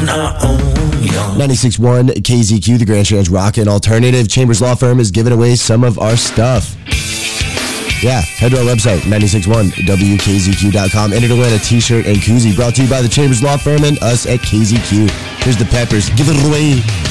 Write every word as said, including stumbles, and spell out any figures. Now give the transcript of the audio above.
our own, yo. ninety-six point one K Z Q, the Grand Strand's Rockin' Alternative. Chambers Law Firm is giving away some of our stuff. Yeah, head to our website, nine six one W K Z Q dot com. Enter to win a t-shirt and koozie brought to you by the Chambers Law Firm and us at K Z Q. Here's the Peppers. Give it away.